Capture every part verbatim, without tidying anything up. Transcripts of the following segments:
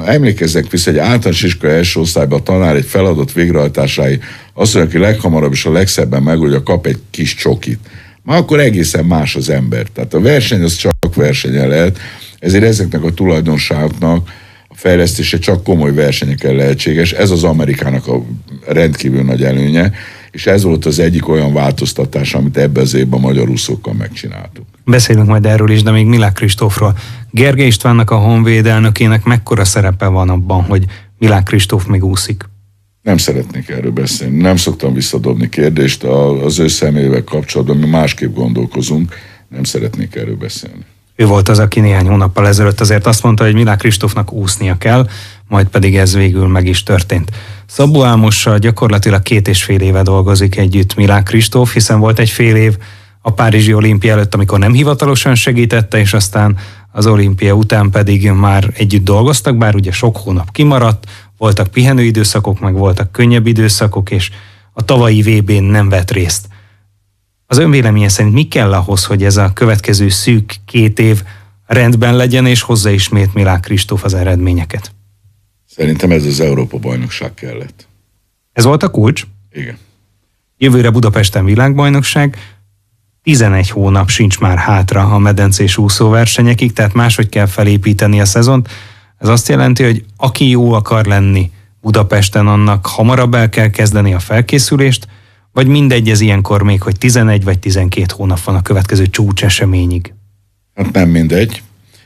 emlékezzek vissza, egy általános iskola első osztályban a tanár egy feladat végrehajtásáig azt mondja, aki leghamarabb és a legszebben megoldja, kap egy kis csokit. Már akkor egészen más az ember. Tehát a verseny az csak versenyen lehet, ezért ezeknek a tulajdonságoknak a fejlesztése csak komoly versenyeken lehetséges. Ez az Amerikának a rendkívül nagy előnye, és ez volt az egyik olyan változtatás, amit ebbe az évben a magyar úszókkal megcsináltuk. Beszélünk majd erről is, de még Milák Kristófról. Gergely Istvánnak, a Honvéd elnökének mekkora szerepe van abban, hogy Milák Kristóf még úszik? Nem szeretnék erről beszélni. Nem szoktam visszadobni kérdést. Az ő személyével kapcsolatban mi másképp gondolkozunk. Nem szeretnék erről beszélni. Ő volt az, aki néhány hónappal ezelőtt azért azt mondta, hogy Milák Kristófnak úsznia kell, majd pedig ez végül meg is történt. Szabó Ámossal gyakorlatilag két és fél éve dolgozik együtt Milák Kristóf, hiszen volt egy fél év a Párizsi olimpia előtt, amikor nem hivatalosan segítette, és aztán az olimpia után pedig már együtt dolgoztak, bár ugye sok hónap kimaradt, voltak pihenőidőszakok, meg voltak könnyebb időszakok, és a tavalyi vé bén nem vett részt. Az ön véleménye szerint mi kell ahhoz, hogy ez a következő szűk két év rendben legyen, és hozza ismét Milák Kristóf az eredményeket? Szerintem ez az Európa-bajnokság kellett. Ez volt a kulcs? Igen. Jövőre Budapesten világbajnokság, tizenegy hónap sincs már hátra a medencés úszóversenyekig, tehát máshogy kell felépíteni a szezont. Ez azt jelenti, hogy aki jó akar lenni Budapesten, annak hamarabb el kell kezdeni a felkészülést, vagy mindegy ez ilyenkor még, hogy tizenegy vagy tizenkét hónap van a következő csúcseseményig? Hát nem mindegy.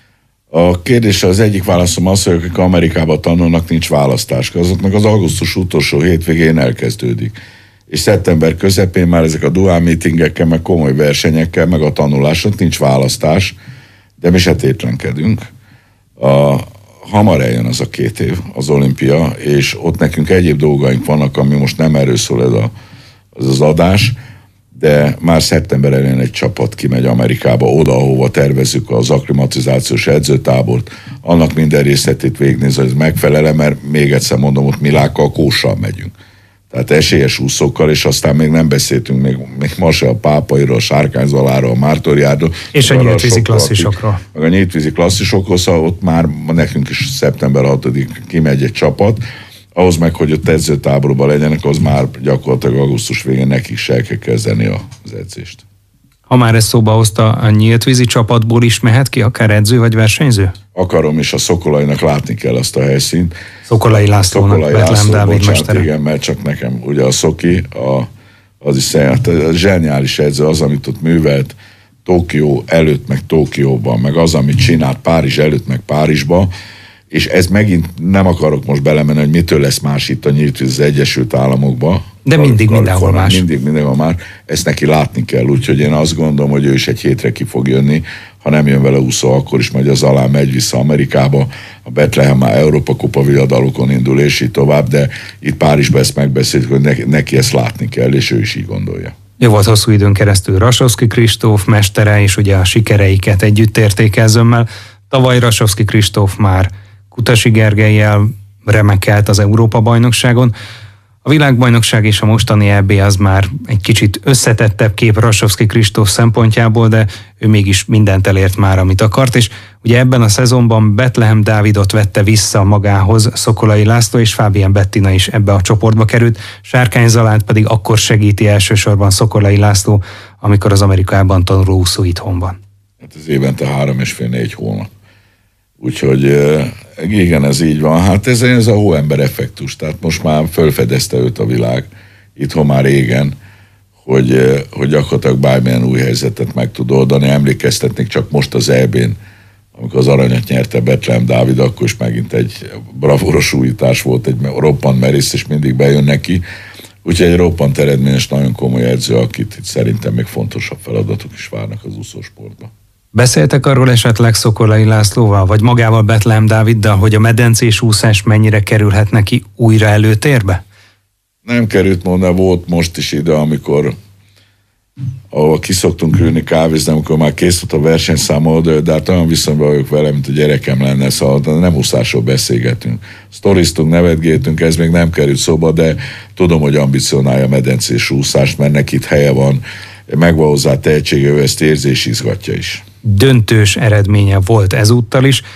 A kérdésre az egyik válaszom az, hogy akik Amerikában tanulnak, nincs választás. Azoknak az augusztus utolsó hétvégén elkezdődik. És szeptember közepén már ezek a dual meetingekkel, meg komoly versenyekkel, meg a tanuláson nincs választás, de mi se tétlenkedünk. A, hamar eljön az a két év, az olimpia, és ott nekünk egyéb dolgaink vannak, ami most nem erről szól ez a, az, az adás, de már szeptember elején egy csapat kimegy Amerikába, oda, ahova tervezzük az akklimatizációs edzőtábort, annak minden részletét végignézni, hogy ez megfelele, mert még egyszer mondom, ott Milákkal, Kóssal megyünk. Tehát esélyes úszókkal, és aztán még nem beszéltünk még, még ma se a Pápairól, a Sárkányzaláról, a Mártóriádról. És a nyíltvízi klasszisokról. Meg a nyíltvízi klasszisokhoz, szóval ott már nekünk is szeptember hatodikán kimegy egy csapat, ahhoz meg, hogy ott edzőtáborban legyenek, az már gyakorlatilag augusztus végén nekik se el kell kezdeni az edzést. Ha már ezt szóba hozta, a nyíltvízi csapatból is mehet ki akár edző vagy versenyző? Akarom, és a Szokolainak látni kell azt a helyszínt. Szokolai Lászlónak, Betlehem Dávid mestere. Igen, mert csak nekem ugye a Szoki, a, az is hát a zseniális edző, az, amit ott művelt Tokió előtt, meg Tokióban, meg az, amit csinált Párizs előtt, meg Párizsban, és ez megint nem akarok most belemenni, hogy mitől lesz más itt a nyíltvíz az Egyesült Államokban. De mindig mindenhol más. Mindig mindenhol más. Ezt neki látni kell, úgyhogy én azt gondolom, hogy ő is egy hétre ki fog jönni. Ha nem jön vele úszó, akkor is megy az alá, megy vissza Amerikába. A Betlehem már Európa Kupa viadalokon indul, és így tovább, de itt Párizsban ezt megbeszéljük, hogy neki, neki ezt látni kell, és ő is így gondolja. Jó volt hosszú időn keresztül Rasovszky Kristóf mestere, és ugye a sikereiket együtt értékel zömmel. Tavaly Rasovszky Kristóf már Kutasi Gergellyel remekelt az Európa-bajnokságon. A világbajnokság és a mostani é bé az már egy kicsit összetettebb kép Rasovszky Kristóf szempontjából, de ő mégis mindent elért már, amit akart, és ugye ebben a szezonban Betlehem Dávidot vette vissza magához Szokolai László, és Fábián Bettina is ebbe a csoportba került. Sárkány Zalánt pedig akkor segíti elsősorban Szokolai László, amikor az Amerikában tanuló úszó itthon van. Hát ez évente három és fél négy hónap. Úgyhogy igen, ez így van. Hát ez, ez a hóember effektus, tehát most már fölfedezte őt a világ, itthon már régen, hogy, hogy gyakorlatilag bármilyen új helyzetet meg tud oldani. Emlékeztetnék csak most az é bén, amikor az aranyat nyerte Betlehem Dávid, akkor is megint egy bravúros újítás volt, egy roppant merész, és mindig bejön neki. Úgyhogy egy roppant eredményes, nagyon komoly edző, akit itt szerintem még fontosabb feladatok is várnak az úszósportban. Beszéltek arról esetleg Szokolai Lászlóval, vagy magával Betlehem Dáviddal, hogy a medencés úszás mennyire kerülhet neki újra előtérbe? Nem került volna, volt most is ide, amikor ahol kiszoktunk ülni kávézni, amikor már kész volt a versenyszáma, de hát olyan viszonyban vagyok vele, mint a gyerekem lenne, szóval nem úszásról beszélgetünk. Sztoriztunk, nevetgéltünk, ez még nem került szóba, de tudom, hogy ambicionálja a medencés úszást, mert neki itt helye van, megvan hozzá tehetsége, ő ezt érzi és izgatja is. Döntős eredménye volt ezúttal is.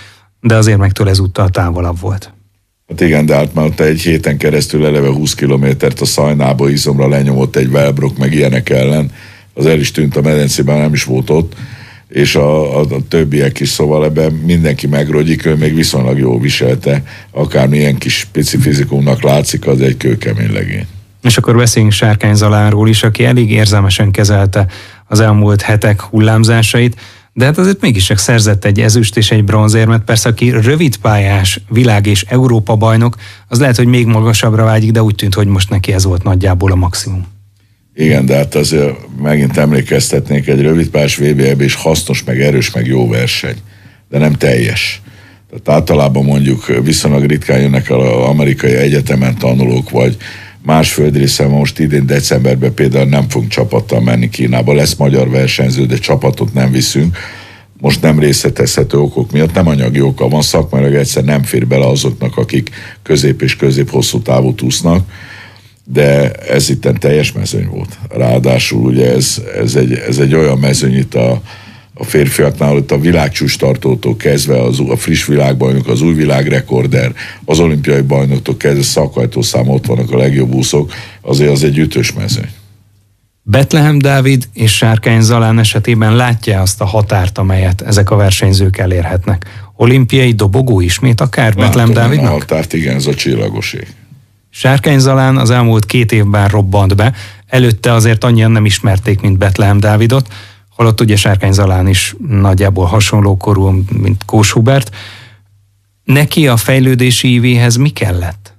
de azért meg tőle ezúttal távolabb volt. Hát igen, de hát már ott egy héten keresztül eleve húsz kilométert a Szajnába izomra lenyomott egy Wellbrook meg ilyenek ellen, az el is tűnt a medencében, nem is volt ott, és a, a, a többiek is, szóval ebben mindenki megrogyik, ő még viszonylag jól viselte, akármilyen kis pici fizikumnak látszik, az egy kőkemény legény. És akkor beszéljünk Sárkány Zalánról is, aki elég érzelmesen kezelte az elmúlt hetek hullámzásait, de hát azért mégis csak szerzett egy ezüst és egy bronzérmet. Persze, aki rövidpályás világ és Európa bajnok, az lehet, hogy még magasabbra vágyik, de úgy tűnt, hogy most neki ez volt nagyjából a maximum. Igen, de hát azért megint emlékeztetnék, egy rövidpályás vé bé és hasznos, meg erős, meg jó verseny, de nem teljes. Tehát általában mondjuk viszonylag ritkán jönnek el az amerikai egyetemen tanulók, vagy más földrészen, most idén decemberben például nem fogunk csapattal menni Kínába, lesz magyar versenyző, de csapatot nem viszünk. Most nem részletezhető okok miatt, nem anyagi oka van, szakmailag egyszer nem fér bele azoknak, akik közép és közép-hosszú távút úsznak, de ez itten teljes mezőny volt. Ráadásul ugye ez, ez, egy, ez egy olyan mezőny itt a, a férfiaknál, itt a világcsúcs tartótól kezdve az, a friss világbajnok, az új világrekorder, az olimpiai bajnoktól kezdve szakajtószám, ott vannak a legjobb úszók, azért az egy ütős mezőny. Betlehem Dávid és Sárkány Zalán esetében látja azt a határt, amelyet ezek a versenyzők elérhetnek? Olimpiai dobogó ismét akár Betlehem Dávidnak? A határt, igen, ez a csillagoség. Sárkány Zalán az elmúlt két évben robbant be, előtte azért annyian nem ismerték, mint Betlehem Dávidot, holott ugye Sárkány Zalán is nagyjából hasonló korú, mint Kós Hubert. Neki a fejlődési ívéhez mi kellett?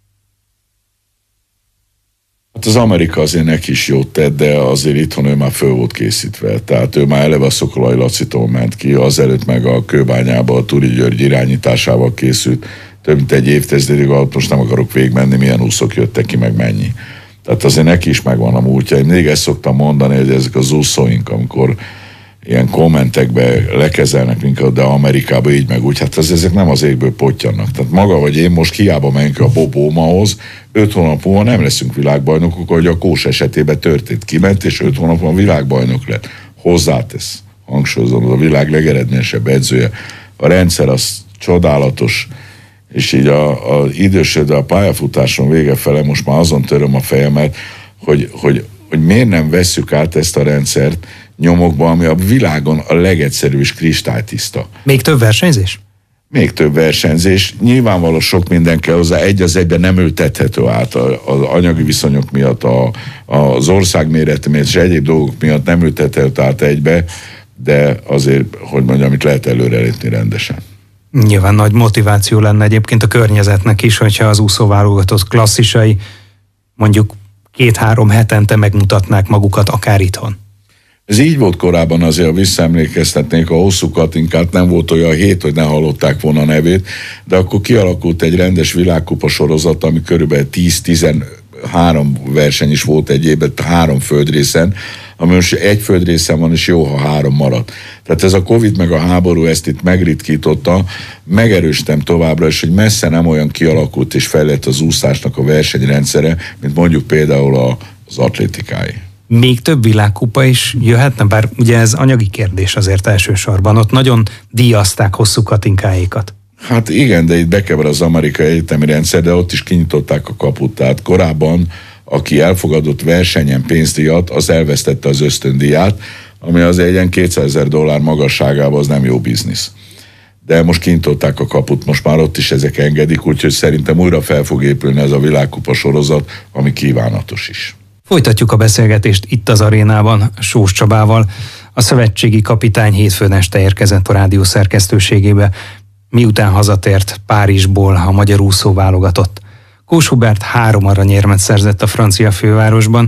Hát az Amerika azért neki is jót tett, de azért itthon ő már föl volt készítve. Tehát ő már eleve a Szokolai Lacitól ment ki, azelőtt meg a Kőbányába, a Turi György irányításával készült. Több mint egy évtizedig, alatt most nem akarok végigmenni, milyen úszók jöttek ki, meg mennyi. Tehát azért neki is megvan a múltja. Én még ezt szoktam mondani, hogy ezek az úszóink, amikor ilyen kommentekbe lekezelnek minket, de Amerikába így meg úgy, hát az, ezek nem az égből pottyannak. Tehát maga vagy én most hiába menjünk a Bob Ómahoz, öt hónap múlva nem leszünk világbajnokok, ahogy a Kós esetében történt. Kiment, és öt hónap múlva világbajnok lett. Hozzátesz, hangsúlyozom, az a világ legeredményesebb edzője. A rendszer az csodálatos, és így a, a idősödő, a pályafutáson vége fele most már azon töröm a fejemet, hogy, hogy, hogy miért nem vesszük át ezt a rendszert nyomokba, ami a világon a legegyszerűbb és kristálytiszta. Még több versenyzés? Még több versenyzés. Nyilvánvaló sok minden kell hozzá, egy az egyben nem ültethető át az anyagi viszonyok miatt, a, az ország méret miatt és egyéb dolgok miatt nem ültethető át egybe, de azért, hogy mondjam, itt lehet előrelépni rendesen. Nyilván nagy motiváció lenne egyébként a környezetnek is, hogyha az úszóválogatott klasszisai mondjuk két-három hetente megmutatnák magukat akár itthon. Ez így volt korábban, azért visszaemlékeztetnék, a hosszú Katinkát nem volt olyan hét, hogy ne hallották volna a nevét, de akkor kialakult egy rendes világkupa sorozat, ami körülbelül tíz-tizenhárom verseny is volt egy évben, három földrészen, ami most egy földrészen van, és jó, ha három maradt. Tehát ez a Covid meg a háború ezt itt megritkította, megerősítem továbbra is, hogy messze nem olyan kialakult és fejlett az úszásnak a versenyrendszere, mint mondjuk például az atlétikáé. Még több világkupa is jöhetne, bár ugye ez anyagi kérdés azért elsősorban, ott nagyon díjazták hosszú Katinkáékat. Hát igen, de itt bekever az amerikai egyetemi rendszer, de ott is kinyitották a kaput, tehát korábban aki elfogadott versenyen pénzdíjat, az elvesztette az ösztöndíját, ami az egy ilyen kétszázezer dollár magasságában az nem jó biznisz. De most kinyitották a kaput, most már ott is ezek engedik, úgyhogy szerintem újra fel fog épülni ez a világkupa sorozat, ami kívánatos is. Folytatjuk a beszélgetést itt az arénában Sós Csabával. A szövetségi kapitány hétfőn este érkezett a rádió szerkesztőségébe, miután hazatért Párizsból a magyar úszó válogatott. Kós Hubert három aranyérmet szerzett a francia fővárosban.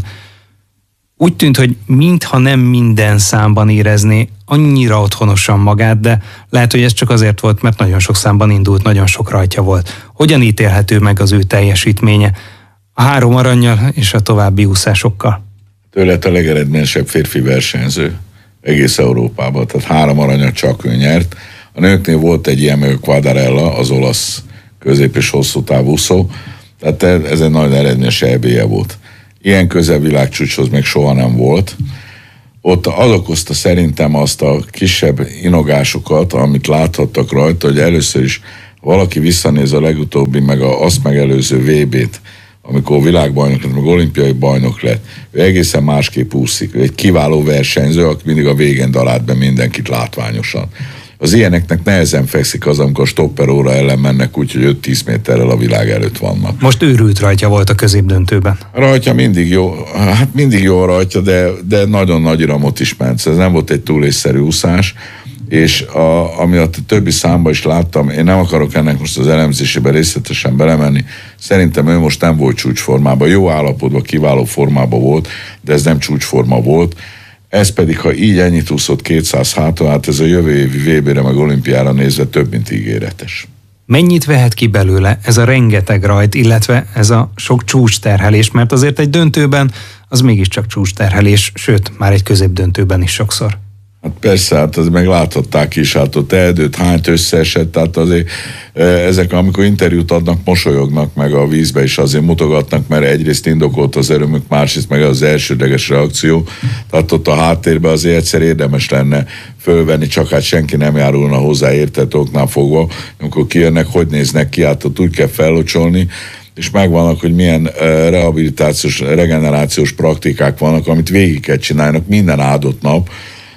Úgy tűnt, hogy mintha nem minden számban érezné annyira otthonosan magát, de lehet, hogy ez csak azért volt, mert nagyon sok számban indult, nagyon sok rajtja volt. Hogyan ítélhető meg az ő teljesítménye? A három arannyal és a további úszásokkal. Ő lett a legeredményesebb férfi versenyző egész Európában, tehát három aranyat csak ő nyert. A nőknél volt egy ilyen Quadarella, az olasz közép- és hosszú távúszó, tehát ez egy nagyon eredményes é bé-je volt. Ilyen közel világcsúcshoz még soha nem volt. ott az okozta szerintem azt a kisebb inogásokat, amit láthattak rajta, hogy először is valaki visszanéz a legutóbbi, meg a, azt megelőző vé bét, amikor világbajnok lett, meg olimpiai bajnok lett, ő egészen másképp úszik. Ő egy kiváló versenyző, aki mindig a végén dalált be mindenkit látványosan. Az ilyeneknek nehezen fekszik az, amikor stopper óra ellen mennek úgy, hogy öt-tíz méterrel a világ előtt vannak. Most őrült rajtja volt a középdöntőben. Rajtja mindig jó, hát mindig jó rajtja, de, de nagyon nagy iramot is ment. Ez nem volt egy túl észszerű úszás, és a, ami a többi számba is láttam, én nem akarok ennek most az elemzésébe részletesen belemenni, szerintem ő most nem volt csúcsformában, jó állapotban, kiváló formában volt, de ez nem csúcsforma volt. Ez pedig, ha így ennyit úszott kétszáz háton, hát ez a jövő évi vé bére meg olimpiára nézve több, mint ígéretes. Mennyit vehet ki belőle ez a rengeteg rajt, illetve ez a sok csúcsterhelés, mert azért egy döntőben az mégiscsak csúcsterhelés, sőt, már egy középdöntőben is sokszor. Hát persze, hát az meg láthatták is, hát ott eldőt, hányt összeesett, tehát azért ezek, amikor interjút adnak, mosolyognak meg a vízbe, és azért mutogatnak, mert egyrészt indokolt az örömük, másrészt meg az elsődleges reakció, tehát ott a háttérben azért egyszer érdemes lenne fölvenni, csak hát senki nem járulna hozzá értett oknál fogva, amikor kijönnek, hogy néznek ki, hát ott úgy kell fellocsolni, és megvannak, hogy milyen rehabilitációs, regenerációs praktikák vannak, amit végig kell csinálnak minden áldott nap.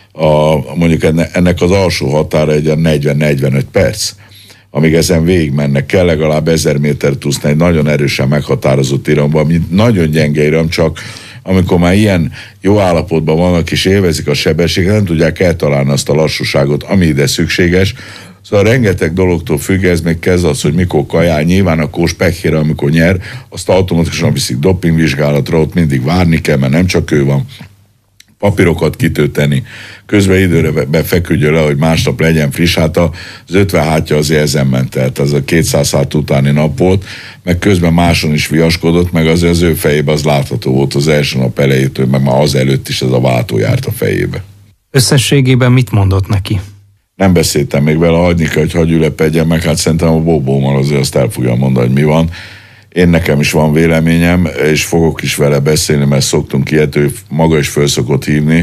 A, mondjuk enne, ennek az alsó határa egy negyven-negyvenöt perc. Amíg ezen végig mennek, kell legalább ezer métert úszni egy nagyon erősen meghatározott iramban, ami nagyon gyenge iram, csak amikor már ilyen jó állapotban vannak és élvezik a sebességet, nem tudják eltalálni azt a lassúságot, ami ide szükséges. Szóval rengeteg dologtól függ, ez még kezd az, hogy mikor kajál, nyilván a kós pekére, amikor nyer, azt automatikusan viszik dopingvizsgálatra, ott mindig várni kell, mert nem csak ő van, papírokat kitölteni, közben időre befeküdjön le, hogy másnap legyen friss, hát az ötven hátja azért ezen ment el, az a kétszáz hát utáni nap volt, meg közben máson is viaskodott, meg azért az ő fejében az látható volt az első nap elejétől, meg már az előtt is ez a váltó járt a fejébe. Összességében mit mondott neki? Nem beszéltem még vele, hagyni kell, hogy hagyj ülepedjen meg, hát szerintem a Bobómal azért azt el fogja mondani, hogy mi van. Én nekem is van véleményem, és fogok is vele beszélni, mert szoktunk ilyet, ő maga is föl szokott hívni,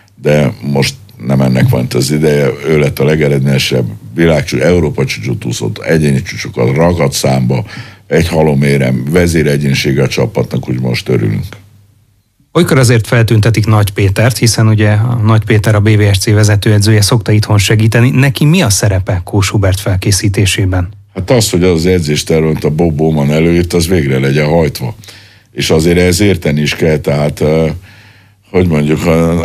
de most nem ennek van az ideje. Ő lett a legeredményesebb világcsúcs, Európa csúcsot úszott, egyéni csúcsokat ragadt számba, egy halomérem, vezéregyénsége a csapatnak, úgy most örülünk. Olykor azért feltüntetik Nagy Pétert, hiszen ugye a Nagy Péter a bé vé es cé vezetőedzője szokta itthon segíteni. Neki mi a szerepe Kós Hubert felkészítésében? Hát az, hogy az edzésterv, amit a Bob Bowman előírt, az végre legyen hajtva. És azért ez érteni is kell, tehát uh, hogy mondjuk,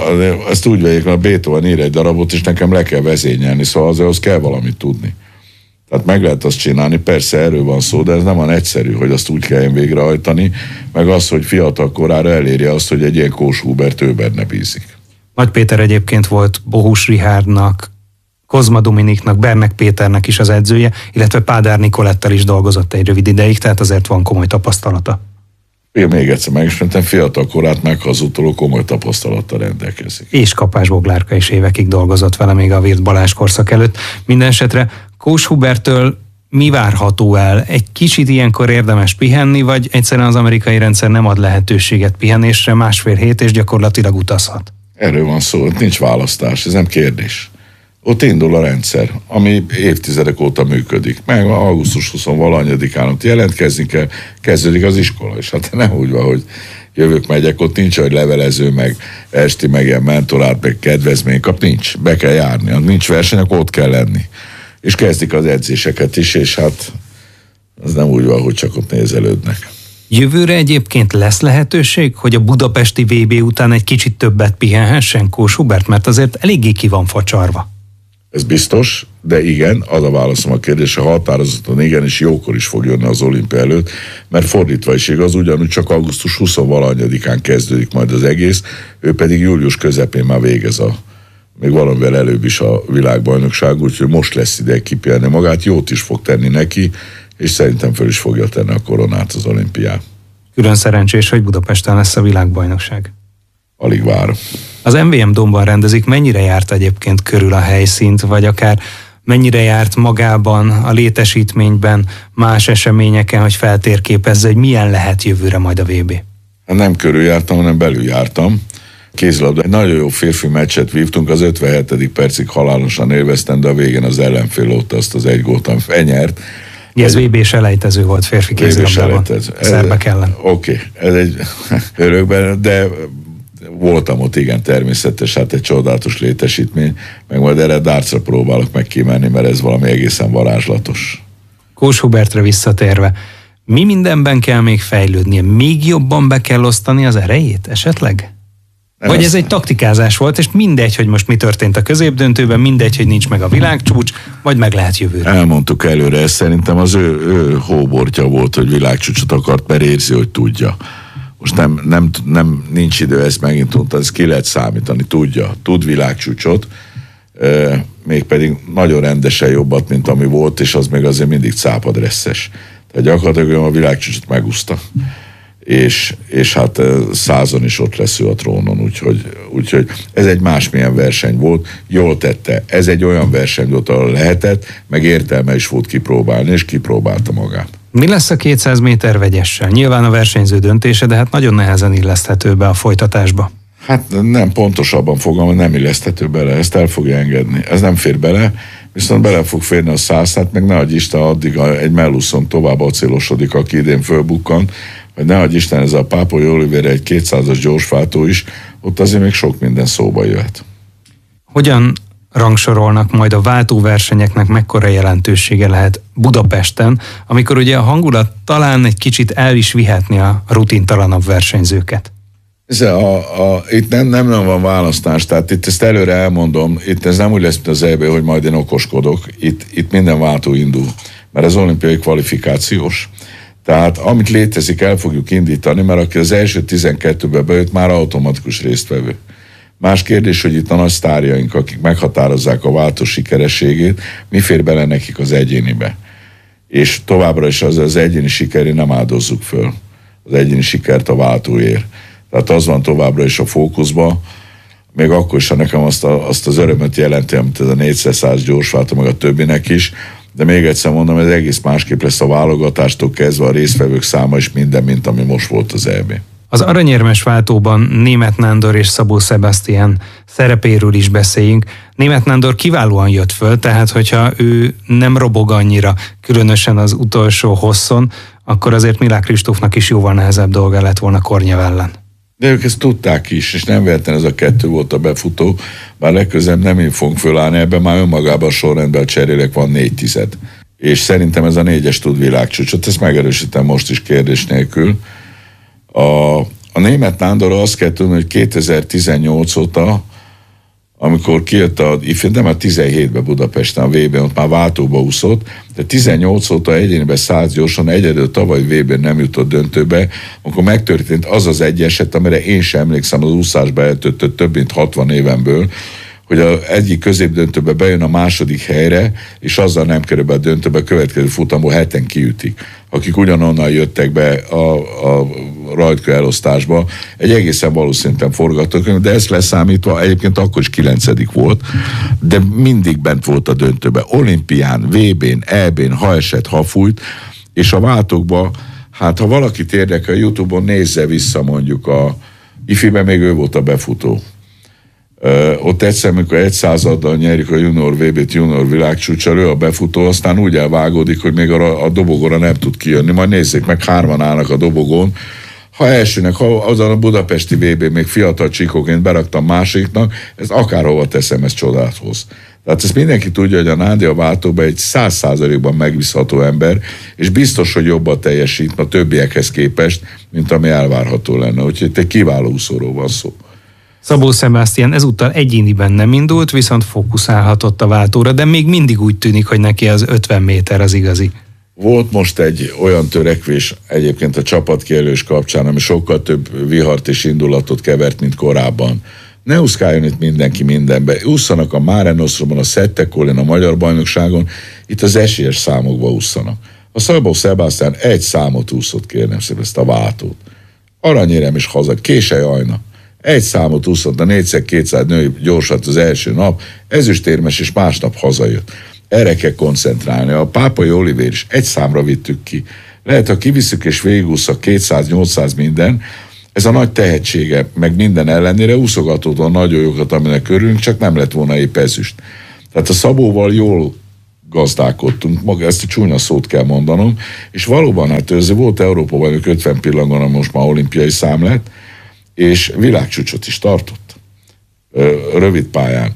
ezt úgy vegyék, a Beethoven ír egy darabot, és nekem le kell vezényelni, szóval azért az kell valamit tudni. Tehát meg lehet azt csinálni, persze erről van szó, de ez nem olyan egyszerű, hogy azt úgy kelljen végrehajtani, meg az, hogy fiatal korára elérje azt, hogy egy ilyen Kós Hubert ő benne bízik. Nagy Péter egyébként volt Bohus Richárdnak, Kozma Dominiknak, Bernek Péternek is az edzője, illetve Pádár Nikolettel is dolgozott egy rövid ideig, tehát azért van komoly tapasztalata. Én még egyszer megismertem, fiatal korát meghazudtoló komoly tapasztalattal rendelkezik. És Kapás Boglárka is évekig dolgozott vele még a Wirth Balázs korszak előtt. Mindenesetre Kós Huberttől mi várható el? Egy kicsit ilyenkor érdemes pihenni, vagy egyszerűen az amerikai rendszer nem ad lehetőséget pihenésre, másfél hét és gyakorlatilag utazhat? Erről van szó, nincs választás, ez nem kérdés. Ott indul a rendszer, ami évtizedek óta működik. Meg augusztus huszonvaladyadikán ott jelentkezni kell, kezdődik az iskola, és hát nem úgy van, hogy jövök, megyek, ott nincs, hogy levelező, meg esti, meg ilyen mentorát, meg kedvezmény kap, nincs, be kell járni, ha nincs verseny, akkor ott kell lenni. És kezdik az edzéseket is, és hát az nem úgy van, hogy csak ott nézelődnek. Jövőre egyébként lesz lehetőség, hogy a budapesti vé bé után egy kicsit többet pihenhessen Kós Hubert, mert azért eléggé ki van facsarva. Ez biztos, de igen, az a válaszom a kérdésre, határozottan igen, és jókor is fog jönni az olimpia előtt, mert fordítva is igaz, ugyanúgy csak augusztus huszonvaladyadikán kezdődik majd az egész, ő pedig július közepén már végez a, még valamivel előbb is a világbajnokság, úgyhogy most lesz ideje kipihenni magát, jót is fog tenni neki, és szerintem föl is fogja tenni a koronát az olimpián. Külön szerencsés, hogy Budapesten lesz a világbajnokság. Alig várom. Az em vé em Domban rendezik, mennyire járt egyébként körül a helyszínt, vagy akár mennyire járt magában, a létesítményben, más eseményeken, hogy feltérképezze, hogy milyen lehet jövőre majd a vé bé? Hát nem körül jártam, hanem belül jártam. kézilabda. Egy nagyon jó férfi meccset vívtunk, az ötvenhetedik percig halálosan élveztem, de a végén az ellenfél ott azt az egy gólt, amit elnyert. Ez vé bé-s elejtező volt férfi kézilabdában. Szerbek ellen. Oké, okay. Ez egy örökben, de voltam ott, igen, természetes, hát egy csodálatos létesítmény, meg majd erre dárcra próbálok meg kimenni, mert ez valami egészen varázslatos. Kós Hubertre visszatérve, mi mindenben kell még fejlődnie? Még jobban be kell osztani az erejét esetleg? Nem Vagy ez egy taktikázás volt, és mindegy, hogy most mi történt a középdöntőben, mindegy, hogy nincs meg a világcsúcs, vagy meg lehet jövőre. Elmondtuk előre, ez szerintem az ő, ő hóbortja volt, hogy világcsúcsot akart, mert érzi, hogy tudja. Most nem, nem, nem nincs idő, ezt megint tudta, ez ki lehet számítani, tudja, tud világcsúcsot, e, mégpedig nagyon rendesen jobbat, mint ami volt, és az még azért mindig cápadresszes. Tehát gyakorlatilag a világcsúcsot megúszta. És, és hát százon is ott lesz ő a trónon, úgyhogy, úgyhogy ez egy másmilyen verseny volt, jól tette. Ez egy olyan verseny volt, ahol lehetett, meg értelme is volt kipróbálni, és kipróbálta magát. Mi lesz a kétszáz méter vegyessel? Nyilván a versenyző döntése, de hát nagyon nehezen illeszthető be a folytatásba. Hát nem pontosabban fogom, nem illeszthető bele, ezt el fogja engedni. Ez nem fér bele, viszont bele fog férni a száz, hát meg ne adj Isten, addig egy melluszon tovább acélosodik, aki idén fölbukkan, vagy ne adj Isten, ez a Pápai Olivére egy kétszázas gyorsváltó is, ott azért még sok minden szóba jöhet. Hogyan rangsorolnak majd a váltóversenyeknek, mekkora jelentősége lehet Budapesten, amikor ugye a hangulat talán egy kicsit el is vihetni a rutintalanabb versenyzőket? Ez a, a, itt nem, nem, nem van választás, tehát itt ezt előre elmondom, itt ez nem úgy lesz, mint az é bé, hogy majd én okoskodok, itt, itt minden váltó indul, mert ez olimpiai kvalifikációs. Tehát amit létezik, el fogjuk indítani, mert aki az első tizenkettőbe bejött, már automatikus résztvevő. Más kérdés, hogy itt a nagy sztárjaink, akik meghatározzák a váltó sikerességét, mi fér bele nekik az egyénibe. És továbbra is az, az egyéni sikerét nem áldozzuk föl. Az egyéni sikert a váltóért. Tehát az van továbbra is a fókuszban, még akkor is, ha nekem azt, a, azt az örömöt jelenti, amit ez a négyszáz gyorsváltó, meg a többinek is, de még egyszer mondom, ez egész másképp lesz a válogatástól kezdve a résztvevők száma is minden, mint ami most volt az é bé. Az aranyérmes váltóban Németh Nándor és Szabó Sebastian szerepéről is beszéljünk. Németh Nándor kiválóan jött föl, tehát hogyha ő nem robog annyira, különösen az utolsó hosszon, akkor azért Milák Kristófnak is jóval nehezebb dolga lett volna Kornyev ellen. De ők ezt tudták is, és nem véletlenül ez a kettő volt a befutó, bár legközelebb nem én fogunk fölállni, ebben már önmagában a sorrendben a cserélek van négy tized. És szerintem ez a négyes tud világcsúcsot, ezt megerősítem most is kérdés nélkül. A, a Németh Nándorra azt kell tudni, hogy kétezer-tizennyolc óta, amikor kijött a ifjú, nem a tizenhétben Budapesten a vé bén, ott már váltóba úszott, de tizennyolc óta egyéniben száz gyorsan, egyedül tavaly vé bén nem jutott döntőbe, akkor megtörtént az az egy eset, amire én sem emlékszem az úszásba eltöltött több mint hatvan évemből, hogy az egyik középdöntőbe bejön a második helyre, és azzal nem kerül be a döntőbe, a következő futamból heten kiütik, akik ugyanonnan jöttek be a, a rajtkő elosztásba, egy egészen valószínűtlen forgatókönyv, de ezt leszámítva egyébként akkor is kilencedik volt, de mindig bent volt a döntőbe. Olimpián, vé bén, é bén, ha esett, ha fújt, és a váltókba, hát ha valakit érdekel, a YouTube-on nézze vissza mondjuk a ifiben, még ő volt a befutó. Uh, ott egyszer, amikor egy századdal nyerjük a junior vé bét, junior világcsúccsal, ő a befutó, aztán úgy elvágódik, hogy még a, a dobogóra nem tud kijönni. Majd nézzék meg, hárman állnak a dobogón. Ha elsőnek, ha azon a budapesti vé bén még fiatal csíkoként beraktam másiknak, ez akárhova teszem, ez csodát hoz. Tehát ezt mindenki tudja, hogy a Nándi a váltóban egy száz százalékban megbízható ember, és biztos, hogy jobban teljesít a többiekhez képest, mint ami elvárható lenne. Úgyhogy egy kiváló úszóról van szó. Szabó Sebastian ezúttal egyéniben nem indult, viszont fókuszálhatott a váltóra, de még mindig úgy tűnik, hogy neki az ötven méter az igazi. Volt most egy olyan törekvés egyébként a csapatkijelölés kapcsán, ami sokkal több vihart és indulatot kevert, mint korábban. Ne úszkáljon itt mindenki mindenbe. Ússzanak a Mare Nostrumon, a Settekolin, a Magyar Bajnokságon, itt az esélyes számokba ússzanak. A Szabó Sebastian egy számot úszott, kérnem szépen, ezt a váltót. Aranyérem is haza, Késely Ajna. Egy számot úszott a négyszer kétszáz női gyorsat az első nap, ezüstérmes és másnap hazajött. Erre kell koncentrálni. A Pápai Olivér is egy számra vittük ki. Lehet, ha kiviszük és végigúszak kétszáz-nyolcszáz minden, ez a nagy tehetsége, meg minden ellenére úszogatódóan nagyon jókat, aminek örülünk, csak nem lett volna épp ezüst. Tehát a Szabóval jól gazdálkodtunk, maga ezt a csúnya szót kell mondanom, és valóban hát ez volt Európa-bajnok ötven pillangon, most már olimpiai szám lett, és világcsúcsot is tartott. Rövid pályán.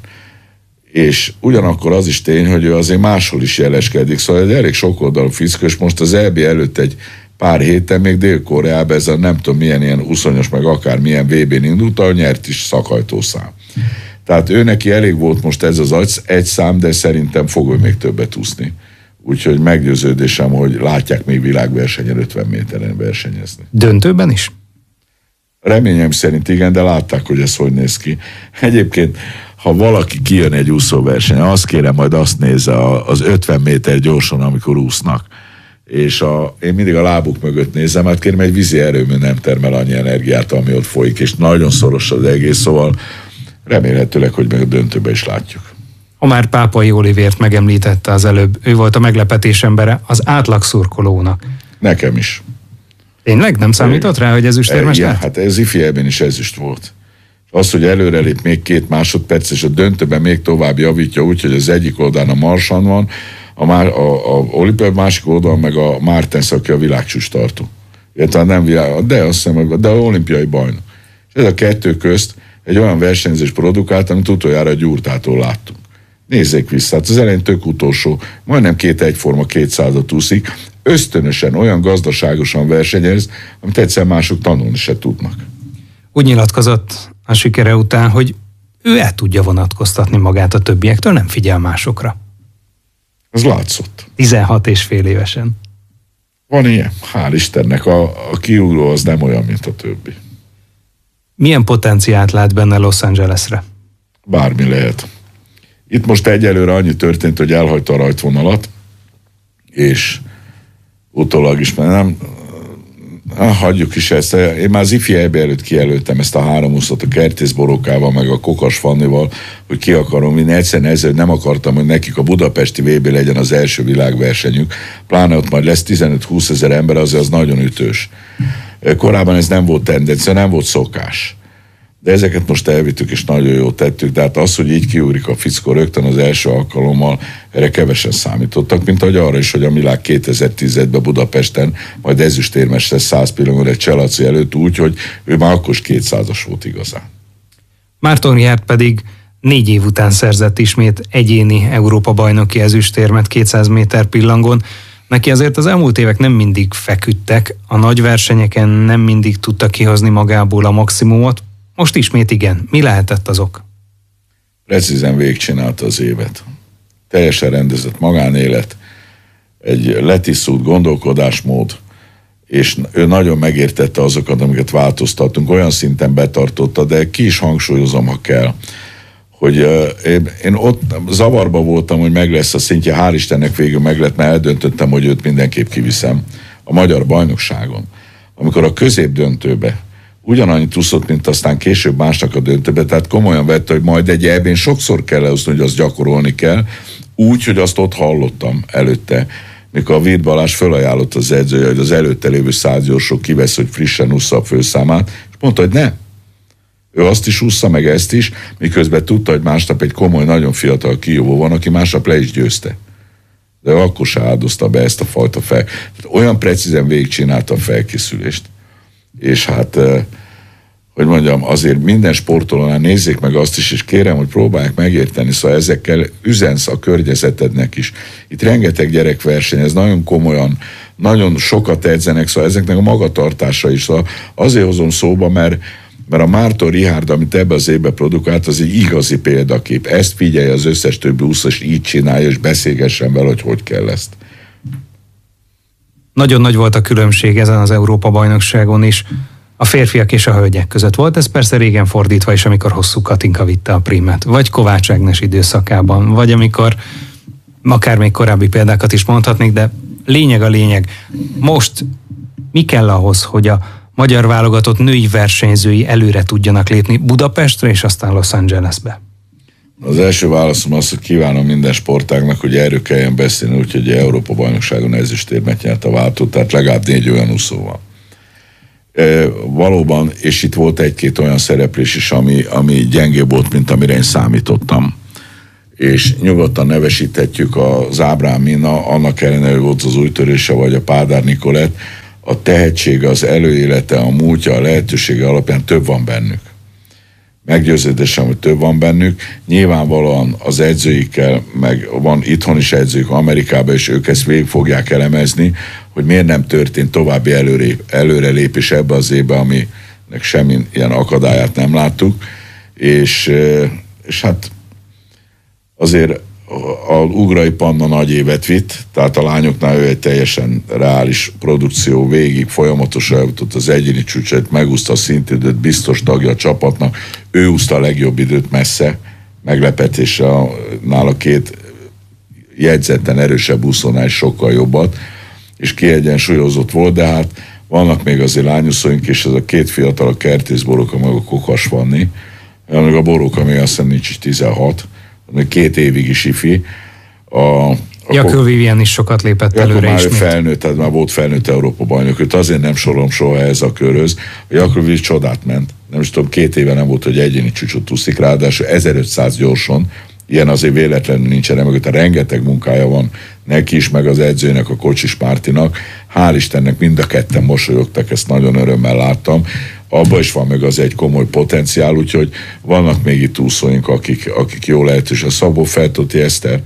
És ugyanakkor az is tény, hogy ő azért máshol is jeleskedik, szóval egy elég sokoldalú fickó, és most az é bé előtt egy pár héten még Dél-Koreában ez a nem tudom milyen ilyen uszonyos, meg akár milyen vé bén indult, ahol nyert is szakajtószám. Tehát ő neki elég volt most ez az egy szám, de szerintem fog ő még többet úszni. Úgyhogy meggyőződésem, hogy látják még világversenyen ötven méteren versenyezni. Döntőben is? Reményem szerint igen, de látták, hogy ez hogy néz ki. Egyébként, ha valaki kijön egy úszóversenyen, azt kérem, majd azt nézze az ötven méter gyorsan, amikor úsznak. És a, én mindig a lábuk mögött nézem, hát kérem, egy vízi erőmű nem termel annyi energiát, ami ott folyik, és nagyon szoros az egész, szóval remélhetőleg, hogy meg a döntőben is látjuk. Ha már Pápai Olivért megemlítette az előbb, ő volt a meglepetés embere az átlag szurkolónak. Nekem is. Tényleg? Nem számított rá, hogy ezüstérmes lett? Hát ez ifiében is ezüst volt. Az, hogy előrelép még két másodperc, és a döntőben még tovább javítja úgy, hogy az egyik oldalán a Marsan van, a, Már, a, a olimpiai másik oldalon meg a Mártens, aki a világcsúcs tartó. Illetve nem világ, de azt hiszem, de a olimpiai bajnok. És ez a kettő közt egy olyan versenyzés produkált, amit utoljára a Gyurtától láttunk. Nézzék vissza, hát az elején tök utolsó, majdnem két egyforma kétszázat úszik, ösztönösen, olyan gazdaságosan versenyez, amit egyszer mások tanulni se tudnak. Úgy nyilatkozott a sikere után, hogy ő el tudja vonatkoztatni magát a többiektől, nem figyel másokra. Ez látszott. tizenhat és fél évesen. Van ilyen. Hál' Istennek, a, a kiugró az nem olyan, mint a többi. Milyen potenciált lát benne Los Angelesre? Bármi lehet. Itt most egyelőre annyi történt, hogy elhagyta a rajtvonalat, és utólag is, mert nem, ah, hagyjuk is ezt. Én már az ifi é bé előtt kijelöltem ezt a három úszat a Kertész Borokával, meg a Kokas Fannival, hogy ki akarom vinni. Egyszerűen ezzel nem akartam, hogy nekik a budapesti vé bé legyen az első világversenyük. Pláne ott majd lesz tizenöt-húsz ezer ember, azért az nagyon ütős. Korábban ez nem volt tendencia, nem volt szokás. De ezeket most elvittük, és nagyon jól tettük. Tehát az, hogy így kiugrik a fickó rögtön az első alkalommal, erre kevesen számítottak, mint ahogy arra is, hogy a világ kétezer-tízben Budapesten majd ezüstérmes lesz száz pillangon egy Cselaci előtt úgy, hogy ő már akkor is kétszázas volt igazán. Márton Járt pedig négy év után szerzett ismét egyéni Európa-bajnoki ezüstérmet kétszáz méter pillangon. Neki azért az elmúlt évek nem mindig feküdtek, a nagy versenyeken nem mindig tudta kihozni magából a maximumot. Most ismét igen. Mi lehetett az ok? Precízen végigcsinálta az évet. Teljesen rendezett magánélet, egy letisztult gondolkodásmód, és ő nagyon megértette azokat, amiket változtattunk, olyan szinten betartotta, de ki is hangsúlyozom, ha kell, hogy uh, én, én ott zavarba voltam, hogy meg lesz a szintje, hál' Istennek végül meg lett, mert eldöntöttem, hogy őt mindenképp kiviszem a magyar bajnokságon. Amikor a középdöntőbe ugyanannyit úszott, mint aztán később másnak a döntőbe, tehát komolyan vette, hogy majd egy é bén sokszor kell lehozni, hogy azt gyakorolni kell, úgy, hogy azt ott hallottam előtte, mikor a Virt Balázs fölajánlott az edzője, hogy az előtte lévő száz gyorsó kivesz, hogy frissen ússza a főszámát, és mondta, hogy nem. Ő azt is ússza, meg ezt is, miközben tudta, hogy másnap egy komoly, nagyon fiatal kijövő van, aki másnap le is győzte. De ő akkor se áldozta be ezt a fajta fel. Tehát olyan precízen végigcsinálta a felkészülést. És hát, hogy mondjam, azért minden sportolónál nézzék meg azt is, és kérem, hogy próbálják megérteni, szóval ezekkel üzensz a környezetednek is. Itt rengeteg gyerek versenyez, nagyon komolyan, nagyon sokat edzenek, szóval ezeknek a magatartása is. Szóval azért hozom szóba, mert, mert a Márton Richárd, amit ebbe az évben produkált, az egy igazi példakép. Ezt figyelje az összes többi úszó, és így csinálja, és beszélgessen vele, hogy hogy kell ezt. Nagyon nagy volt a különbség ezen az Európa-bajnokságon is a férfiak és a hölgyek között. Volt ez persze régen fordítva is, amikor Hosszú Katinka vitte a prímet, vagy Kovács Ágnes időszakában, vagy amikor, akár még korábbi példákat is mondhatnék, de lényeg a lényeg. Most mi kell ahhoz, hogy a magyar válogatott női versenyzői előre tudjanak lépni Budapestre és aztán Los Angelesbe? Az első válaszom az, hogy kívánom minden sportágnak, hogy erről kelljen beszélni, úgyhogy Európa-bajnokságon ezüstérmet nyert a váltó, tehát legalább négy olyan úszó van. E, valóban, és itt volt egy-két olyan szereplés is, ami, ami gyengébb volt, mint amire én számítottam. És nyugodtan nevesíthetjük az Ábrám Mina, annak ellenére volt az újtörése, vagy a Pádár Nikolett, a tehetsége, az előélete, a múltja, a lehetősége alapján több van bennük. Meggyőződésem, hogy több van bennük. Nyilvánvalóan az edzőikkel, meg van itthon is edzők, Amerikában, és ők ezt végig fogják elemezni, hogy miért nem történt további előre, előrelépés ebbe az évbe, aminek semmi ilyen akadályát nem láttuk. És, és hát azért az Ugrai Panna nagy évet vitt, tehát a lányoknál ő egy teljesen reális produkció, végig folyamatosan eljutott az egyéni csúcsait, megúszta a szintidőt, biztos tagja a csapatnak, ő úszta a legjobb időt messze, meglepetésre nála két jegyzetten erősebb úszónál is sokkal jobbat, és kiegyensúlyozott volt, de hát vannak még azért lányúszóink, és ez a két fiatal, a Kertész Boróka, meg a Kokas Fanni, még a Boróka még azt hiszem nincs is tizenhat, két évig is ifi. A, Jakő Vivien is sokat lépett Jakő előre már ismét. felnőtt, tehát már volt felnőtt Európa bajnok, őt azért nem sorolom soha ez a körhöz. A Jakő Vivien csodát ment. Nem is tudom, két éve nem volt, hogy egyéni csúcsot úszik, ráadásul ezerötszáz gyorsan. Ilyen azért véletlenül nincsen, mert a rengeteg munkája van neki is, meg az edzőnek, a Kocsis Mártinak. Hál' Istennek mind a ketten mosolyogtak, ezt nagyon örömmel láttam. Abban is van meg az egy komoly potenciál, úgyhogy vannak még itt úszóink, akik, akik jól lehetős. A Szabó Feltóti Eszter,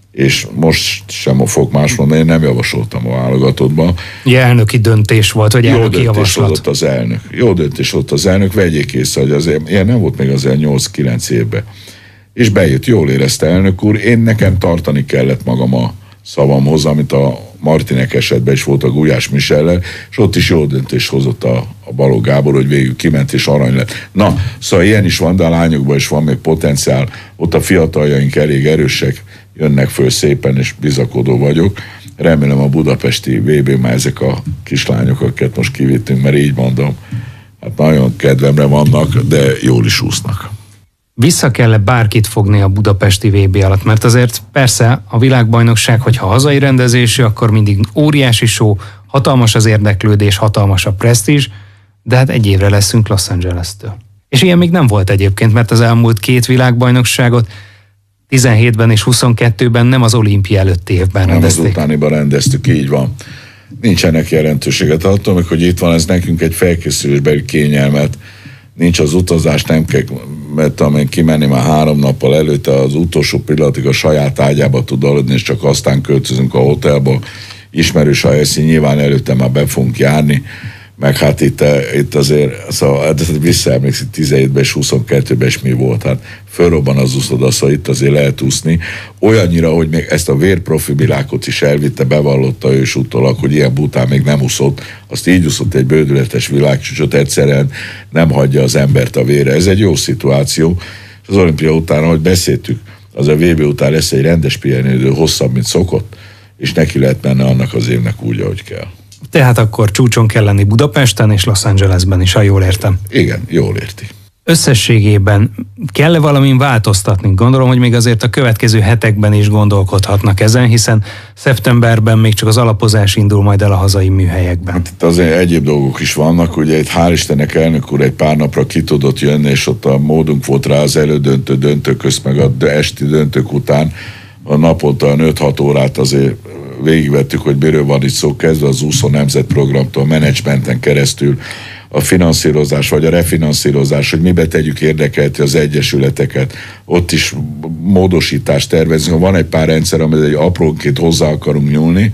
és most sem fog más mondani, én nem javasoltam a válogatottba. Ja, elnöki döntés volt, vagy elnöki jó döntés javaslat. volt az elnök. Jó döntés volt az elnök, vegyék észre, hogy azért ilyen nem volt még azért nyolc-kilenc évben. És bejött, jól érezte elnök úr, én nekem tartani kellett magam a szavamhoz, amit a Martinek esetben is volt a Gulyás Michellel, és ott is jó döntés hozott a, a Balogh Gábor, hogy végül kiment és arany lett. Na, szóval ilyen is van, de a lányokban is van még potenciál, ott a fiataljaink elég erősek, jönnek föl szépen, és bizakodó vagyok. Remélem a budapesti vé bén már ezek a kislányok, akiket most kivittünk, mert így mondom, hát nagyon kedvemre vannak, de jól is úsznak. Vissza kell-e bárkit fogni a budapesti vé bé alatt? Mert azért persze a világbajnokság, hogyha hazai rendezésű, akkor mindig óriási show, hatalmas az érdeklődés, hatalmas a presztízs, de hát egy évre leszünk Los Angeles-től. És ilyen még nem volt egyébként, mert az elmúlt két világbajnokságot tizenhétben és huszonkettőben nem az olimpia előtti évben nem rendezték. Az utániban rendeztük, így van. Nincsenek jelentőséget. Attól, még, hogy itt van, ez nekünk egy felkészülésbeli kényelmet. Nincs az utazás, nem kell, mert amely kimenni már három nappal előtte, az utolsó pillanatig a saját ágyába tud aludni, és csak aztán költözünk a hotelba. Ismerős a helyszín, nyilván előtte már be fogunk járni, meg hát itt, itt azért, szóval visszaemlékszik tizenhétben és huszonkettőben is mi volt, hát fölrobban az úszoda, szóval itt azért lehet úszni. Olyannyira, hogy még ezt a vérprofi világot is elvitte, bevallotta ő is utólag, hogy ilyen bután még nem úszott, azt így úszott egy bődületes világcsúcsot, egyszerűen nem hagyja az embert a vére. Ez egy jó szituáció. És az olimpia után, ahogy beszéltük, az a vé bé után lesz egy rendes pihenőidő, hosszabb, mint szokott, és neki lehet menni annak az évnek úgy, ahogy kell. Tehát akkor csúcson kell lenni Budapesten és Los Angelesben is, ha jól értem. Igen, jól érti. Összességében kell-e valamin változtatni? Gondolom, hogy még azért a következő hetekben is gondolkodhatnak ezen, hiszen szeptemberben még csak az alapozás indul majd el a hazai műhelyekben. Hát itt azért egyéb dolgok is vannak, ugye itt hál' Istennek elnök úr egy pár napra ki tudott jönni, és ott a módunk volt rá az elődöntő döntők közt, meg a esti döntők után a naponta öt-hat órát azért végigvettük, hogy miről van itt szó, kezdve az úszó nemzetprogramtól, menedzsmenten keresztül, a finanszírozás vagy a refinanszírozás, hogy mibe tegyük érdekelti az egyesületeket, ott is módosítást tervezünk, van egy pár rendszer, amit egy aprónként hozzá akarunk nyúlni,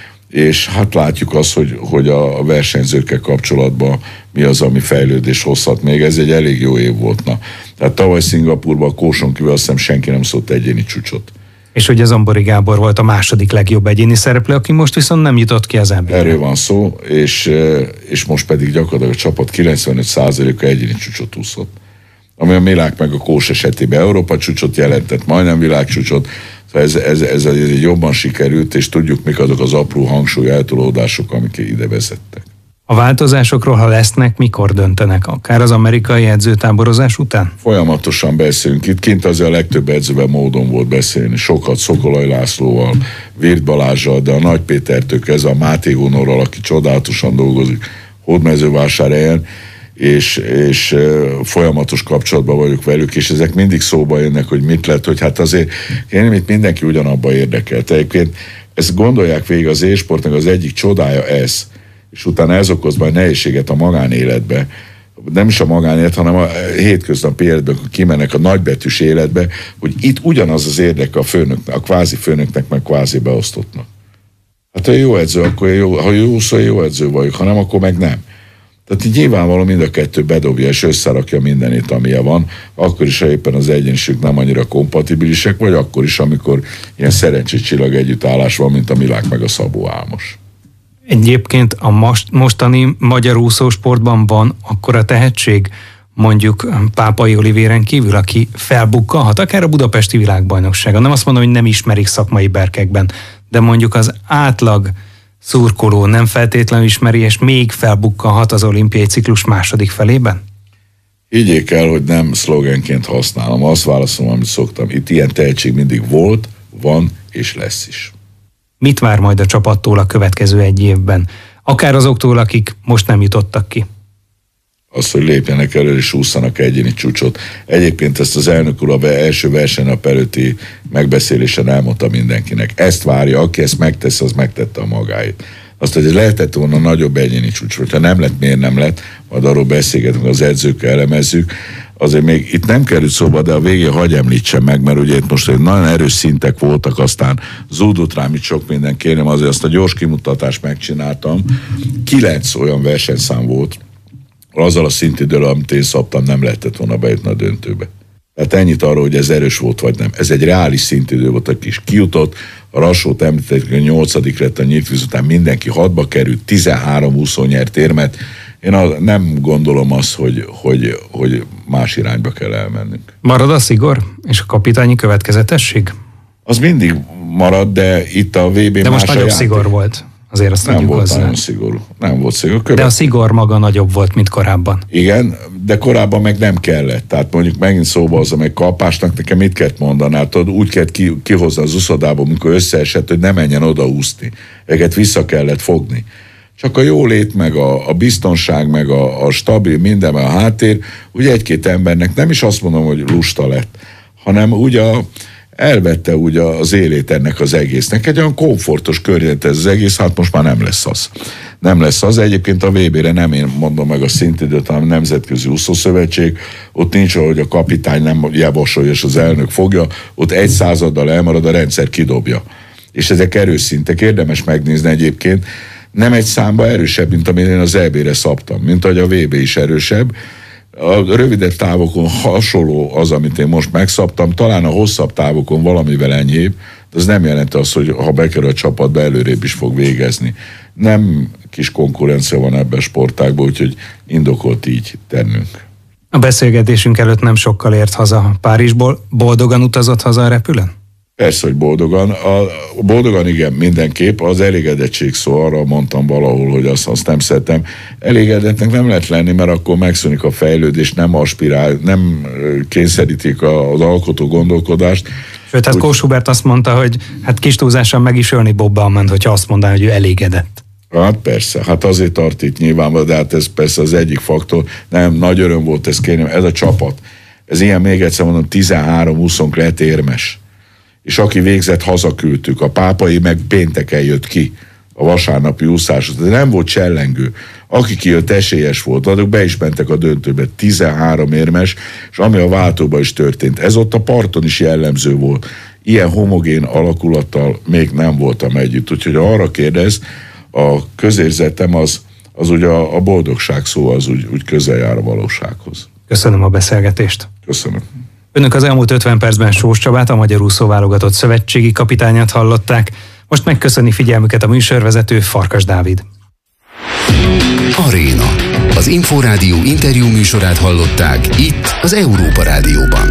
és hát látjuk azt, hogy, hogy a versenyzőkkel kapcsolatban mi az, ami fejlődés hozhat még. Ez egy elég jó év volt. Na. Tehát tavaly Szingapúrban a Kóson kívül azt hiszem senki nem szólt egyéni csúcsot. És ugye Zombori Gábor volt a második legjobb egyéni szereplő, aki most viszont nem jutott ki az en bé á-re. Erről van szó, és, és most pedig gyakorlatilag a csapat kilencvenöt százaléka egyéni csúcsot úszott. Ami a Milák meg a Kós esetében Európa csúcsot jelentett, majdnem világcsúcsot, ez, ez, ez, ez egy jobban sikerült, és tudjuk, mik azok az apró hangsúly eltolódások, amik ide vezettek. A változásokról, ha lesznek, mikor döntenek? Akár az amerikai edzőtáborozás után? Folyamatosan beszélünk. Itt kint azért a legtöbb edzőben módon volt beszélni. Sokat Szokolay Lászlóval, Virt Balázsral, de a Nagy Pétertől kezdve a Máté Honorral, aki csodálatosan dolgozik, Hódmezővásárhelyen, és, és folyamatos kapcsolatban vagyok velük, és ezek mindig szóba jönnek, hogy mit lett, hogy hát azért én itt mindenki ugyanabban érdekelt. Egyébként ezt gondolják végig, az e-sportnak az egyik csodája ez, és utána ez okoz majd nehézséget a magánéletbe, nem is a magánélet, hanem a hétköznapi életben, hogy kimennek a nagybetűs életbe, hogy itt ugyanaz az érdek a főnöknek, a kvázi főnöknek, meg kvázi beosztottnak. Hát ha jó edző, akkor jó, ha jó szó, jó edző vagyok, ha nem, akkor meg nem. Tehát így nyilvánvalóan mind a kettő bedobja és összerakja mindenit, amilyen van, akkor is, ha éppen az egyensúlyok nem annyira kompatibilisek, vagy akkor is, amikor ilyen szerencsécsillag együttállás van, mint a Milák meg a Szabó Álmos. Egyébként a most, mostani magyar úszósportban van akkora tehetség, mondjuk Pápai Olivéren kívül, aki felbukkanhat, akár a budapesti világbajnokságon. Nem azt mondom, hogy nem ismerik szakmai berkekben, de mondjuk az átlag szurkoló nem feltétlenül ismeri, és még felbukkanhat az olimpiai ciklus második felében? Higgyék el, hogy nem szlogenként használom, azt válaszolom, amit szoktam. Itt ilyen tehetség mindig volt, van és lesz is. Mit vár majd a csapattól a következő egy évben? Akár azoktól, akik most nem jutottak ki? Az, hogy lépjenek elő és ússzanak egyéni csúcsot. Egyébként ezt az elnök úr a első versenynap előtti megbeszélésen elmondta mindenkinek. Ezt várja, aki ezt megtesz, az megtette a magáit. Azt, hogy lehetett volna nagyobb egyéni csúcs, hogyha nem lett, miért nem lett, majd arról beszélgetünk, az edzőkkel elemezzük. Azért még itt nem került szóba, de a végén hagy említsem meg, mert ugye itt most nagyon erős szintek voltak, aztán zúdult rám itt sok minden, kérem, azért azt a gyors kimutatást megcsináltam. Kilenc olyan versenyszám volt, azzal a szintidőről, amit én szabtam, nem lehetett volna bejutni a döntőbe. Tehát ennyit arról, hogy ez erős volt, vagy nem. Ez egy reális szintidő volt, aki is kijutott, a Rassót említették, hogy nyolcadik lett a nyíltvíz után, mindenki hatba került, tizenhárom úszó nyert érmet. Én a, nem gondolom azt, hogy, hogy, hogy más irányba kell elmennünk. Marad a szigor és a kapitányi következetesség? Az mindig marad, de itt a vé bé de most nagyobb játék. Szigor volt. Azért azt nem volt hozzá. nagyon szigorú. Nem volt szigorú. Követ... De a szigor maga nagyobb volt, mint korábban. Igen, de korábban meg nem kellett. Tehát mondjuk megint szóba az, amely Kalpásnak nekem mit kellett mondani? Hát úgy kellett ki, kihozni az uszodából, amikor összeesett, hogy ne menjen oda úszni. Őket vissza kellett fogni. Csak a jólét, meg a, a biztonság, meg a, a stabil minden, a háttér, ugye egy-két embernek nem is azt mondom, hogy lusta lett, hanem úgy a elvette úgy az élét ennek az egésznek. Egy olyan komfortos környezet ez az egész, hát most már nem lesz az. Nem lesz az. Egyébként a vé bére nem én mondom meg a szintidőt, hanem a Nemzetközi Úszószövetség. Ott nincs, ahogy a kapitány nem javasolja, és az elnök fogja, ott egy századdal elmarad, a rendszer kidobja. És ezek erős szintek, érdemes megnézni egyébként. Nem egy számba erősebb, mint amit én az é bére szabtam, mint ahogy a vé bé is erősebb. A rövidebb távokon hasonló az, amit én most megszabtam, talán a hosszabb távokon valamivel enyhébb, de az nem jelenti azt, hogy ha bekerül a csapatba, előrébb is fog végezni. Nem kis konkurencia van ebben a sportágban, úgyhogy indokolt így tennünk. A beszélgetésünk előtt nem sokkal ért haza Párizsból. Boldogan utazott haza a repülőn? Persze, hogy boldogan. A, a boldogan igen, mindenképp. Az elégedettség szó, arra mondtam valahol, hogy azt, azt nem szeretem. Elégedetnek nem lehet lenni, mert akkor megszűnik a fejlődés, nem aspirál, nem kényszerítik az alkotó gondolkodást. Sőt, hát Kós Hubert azt mondta, hogy hát kis túlzással meg is ölni Bob Bauman, hogyha azt mondaná, hogy ő elégedett. Hát persze, hát azért tart itt nyilvánvalóan, de hát ez persze az egyik faktor. Nem, nagy öröm volt ez, kérem, ez a csapat. Ez ilyen, még egyszer mondom, tizenhárom húszonk lett érmes. És aki végzett, hazaküldtük. A Pápai meg pénteken jött ki a vasárnapi úszáshoz. De nem volt csellengő. Aki kijött, esélyes volt. Azok be is mentek a döntőbe. tizenhárom érmes, és ami a váltóban is történt. Ez ott a parton is jellemző volt. Ilyen homogén alakulattal még nem voltam együtt. Úgyhogy arra kérdez, a közérzetem az, az ugye a, a boldogság szó, az úgy, úgy közel jár a valósághoz. Köszönöm a beszélgetést. Köszönöm. Önök az elmúlt ötven percben Sós Csabát, a Magyar Úszóválogatott szövetségi kapitányát hallották. Most megköszöni figyelmüket a műsorvezető, Farkas Dávid. Aréna. Az Inforádió interjú műsorát hallották itt az Európa Rádióban.